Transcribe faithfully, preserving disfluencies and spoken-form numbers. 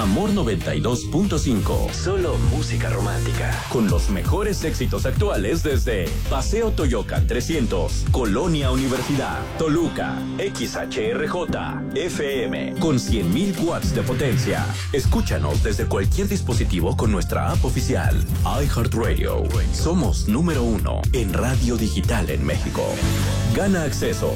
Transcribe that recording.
Amor noventa y dos punto cinco. Solo música romántica. Con los mejores éxitos actuales desde Paseo Toyocan trescientos, Colonia Universidad, Toluca, X H R J, F M, con cien mil watts de potencia. Escúchanos desde cualquier dispositivo con nuestra app oficial. iHeartRadio. Somos número uno en radio digital en México. Gana acceso